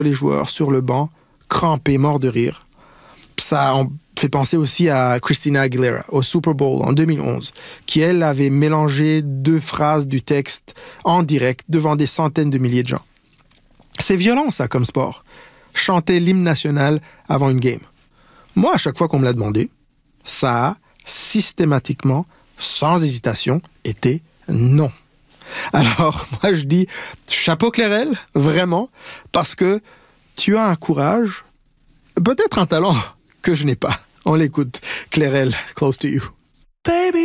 les joueurs sur le banc, crampés, morts de rire. Ça fait penser aussi à Christina Aguilera au Super Bowl en 2011, qui, elle, avait mélangé 2 phrases du texte en direct devant des centaines de milliers de gens. C'est violent, ça, comme sport. Chanter l'hymne national avant une game. Moi, à chaque fois qu'on me l'a demandé, ça a systématiquement, sans hésitation, été non. Alors, moi, je dis chapeau Clairel, vraiment, parce que tu as un courage, peut-être un talent que je n'ai pas. On l'écoute. Clairel, Close to You. Baby.